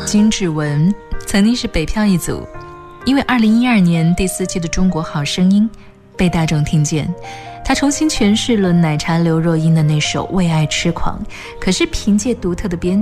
金志文曾经是北漂一族，因为2012年第4季的《中国好声音》被大众听见，他重新诠释了奶茶刘若英的那首《为爱痴狂》，可是凭借独特的编